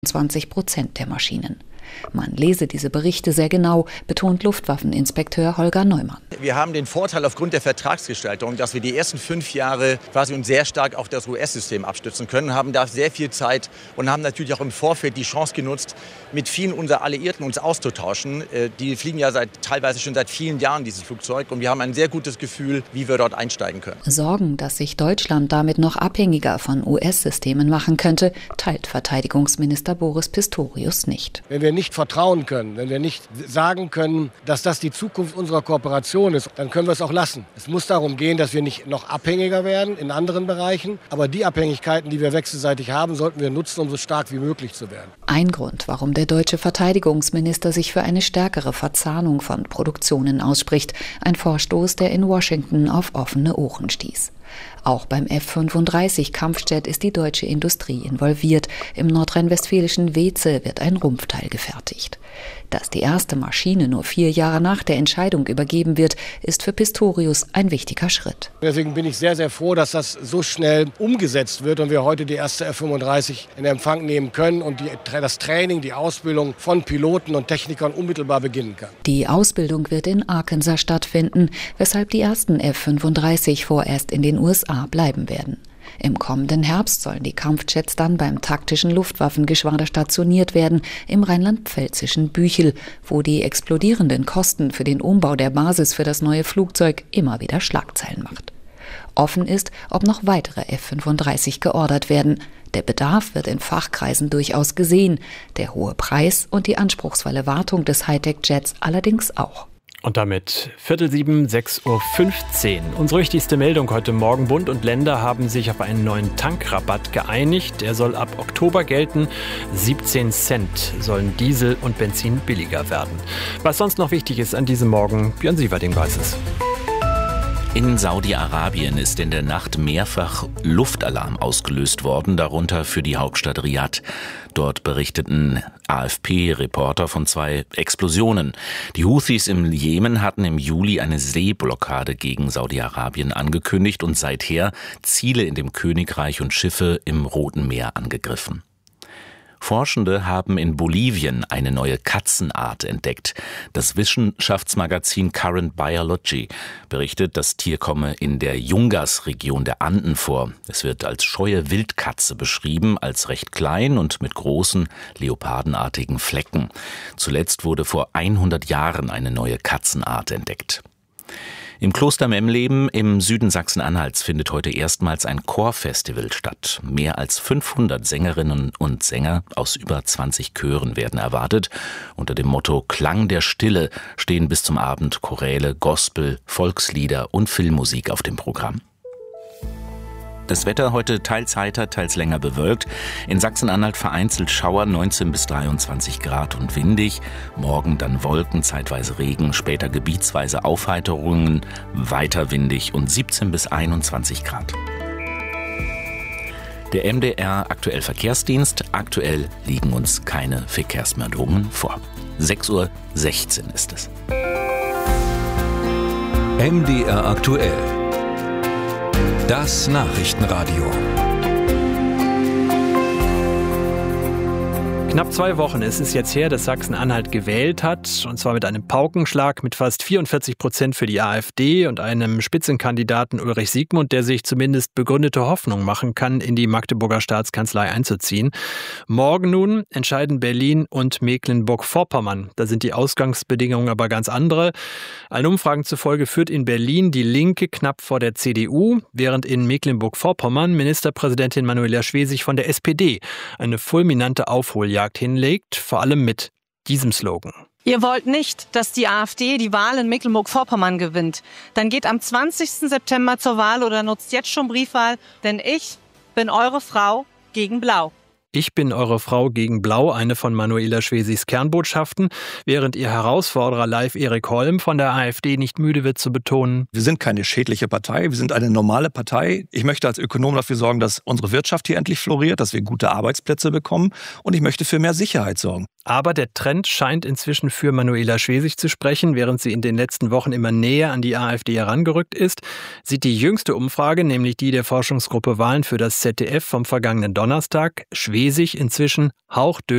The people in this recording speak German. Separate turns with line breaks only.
20% der Maschinen. Man lese diese Berichte sehr genau, betont Luftwaffeninspekteur Holger Neumann.
Wir haben den Vorteil aufgrund der Vertragsgestaltung, dass wir die ersten 5 Jahre quasi uns sehr stark auf das US-System abstützen können, haben da sehr viel Zeit und haben natürlich auch im Vorfeld die Chance genutzt, mit vielen unserer Alliierten uns auszutauschen. Die fliegen ja teilweise schon seit vielen Jahren dieses Flugzeug und wir haben ein sehr gutes Gefühl, wie wir dort einsteigen können.
Sorgen, dass sich Deutschland damit noch abhängiger von US-Systemen machen könnte, teilt Verteidigungsminister Boris Pistorius nicht.
Wenn wir nicht vertrauen können, wenn wir nicht sagen können, dass das die Zukunft unserer Kooperation ist, dann können wir es auch lassen. Es muss darum gehen, dass wir nicht noch abhängiger werden in anderen Bereichen, aber die Abhängigkeiten, die wir wechselseitig haben, sollten wir nutzen, um so stark wie möglich zu werden.
Ein Grund, warum der deutsche Verteidigungsminister sich für eine stärkere Verzahnung von Produktionen ausspricht, ein Vorstoß, der in Washington auf offene Ohren stieß. Auch beim F-35-Kampfjet ist die deutsche Industrie involviert. Im nordrhein-westfälischen Weeze wird ein Rumpfteil gefertigt. Dass die erste Maschine nur 4 Jahre nach der Entscheidung übergeben wird, ist für Pistorius ein wichtiger Schritt.
Deswegen bin ich sehr, sehr froh, dass das so schnell umgesetzt wird und wir heute die erste F-35 in Empfang nehmen können und das Training, die Ausbildung von Piloten und Technikern unmittelbar beginnen kann.
Die Ausbildung wird in Arkansas stattfinden, weshalb die ersten F-35 vorerst in den USA bleiben werden. Im kommenden Herbst sollen die Kampfjets dann beim taktischen Luftwaffengeschwader stationiert werden, im rheinland-pfälzischen Büchel, wo die explodierenden Kosten für den Umbau der Basis für das neue Flugzeug immer wieder Schlagzeilen macht. Offen ist, ob noch weitere F-35 geordert werden. Der Bedarf wird in Fachkreisen durchaus gesehen, der hohe Preis und die anspruchsvolle Wartung des Hightech-Jets allerdings auch.
Und damit 6:15, 6:15 Uhr. Unsere wichtigste Meldung heute Morgen. Bund und Länder haben sich auf einen neuen Tankrabatt geeinigt. Der soll ab Oktober gelten. 17 Cent sollen Diesel und Benzin billiger werden. Was sonst noch wichtig ist an diesem Morgen, Björn Sieverding weiß es.
In Saudi-Arabien ist in der Nacht mehrfach Luftalarm ausgelöst worden, darunter für die Hauptstadt Riad. Dort berichteten AFP-Reporter von 2 Explosionen. Die Houthis im Jemen hatten im Juli eine Seeblockade gegen Saudi-Arabien angekündigt und seither Ziele in dem Königreich und Schiffe im Roten Meer angegriffen. Forschende haben in Bolivien eine neue Katzenart entdeckt. Das Wissenschaftsmagazin Current Biology berichtet, das Tier komme in der Yungas-Region der Anden vor. Es wird als scheue Wildkatze beschrieben, als recht klein und mit großen, leopardenartigen Flecken. Zuletzt wurde vor 100 Jahren eine neue Katzenart entdeckt. Im Kloster Memleben im Süden Sachsen-Anhalts findet heute erstmals ein Chorfestival statt. Mehr als 500 Sängerinnen und Sänger aus über 20 Chören werden erwartet. Unter dem Motto Klang der Stille stehen bis zum Abend Choräle, Gospel, Volkslieder und Filmmusik auf dem Programm. Das Wetter heute teils heiter, teils länger bewölkt. In Sachsen-Anhalt vereinzelt Schauer, 19 bis 23 Grad und windig. Morgen dann Wolken, zeitweise Regen, später gebietsweise Aufheiterungen, weiter windig und 17 bis 21 Grad. Der MDR Aktuell Verkehrsdienst. Aktuell liegen uns keine Verkehrsmeldungen vor. 6:16 Uhr ist es.
MDR Aktuell. Das Nachrichtenradio.
Knapp 2 Wochen ist es jetzt her, dass Sachsen-Anhalt gewählt hat, und zwar mit einem Paukenschlag mit fast 44% für die AfD und einem Spitzenkandidaten Ulrich Siegmund, der sich zumindest begründete Hoffnung machen kann, in die Magdeburger Staatskanzlei einzuziehen. Morgen nun entscheiden Berlin und Mecklenburg-Vorpommern. Da sind die Ausgangsbedingungen aber ganz andere. Allen Umfragen zufolge führt in Berlin die Linke knapp vor der CDU, während in Mecklenburg-Vorpommern Ministerpräsidentin Manuela Schwesig von der SPD eine fulminante Aufholjagd hinlegt, vor allem mit diesem Slogan.
Ihr wollt nicht, dass die AfD die Wahl in Mecklenburg-Vorpommern gewinnt. Dann geht am 20. September zur Wahl oder nutzt jetzt schon Briefwahl, denn ich bin eure Frau gegen Blau.
Ich bin eure Frau gegen Blau, eine von Manuela Schwesigs Kernbotschaften, während ihr Herausforderer Live Erik Holm von der AfD nicht müde wird zu betonen:
Wir sind keine schädliche Partei, wir sind eine normale Partei. Ich möchte als Ökonom dafür sorgen, dass unsere Wirtschaft hier endlich floriert, dass wir gute Arbeitsplätze bekommen, und ich möchte für mehr Sicherheit sorgen.
Aber der Trend scheint inzwischen für Manuela Schwesig zu sprechen. Während sie in den letzten Wochen immer näher an die AfD herangerückt ist, sieht die jüngste Umfrage, nämlich die der Forschungsgruppe Wahlen für das ZDF vom vergangenen Donnerstag, Schwesig lese ich inzwischen hauchdünn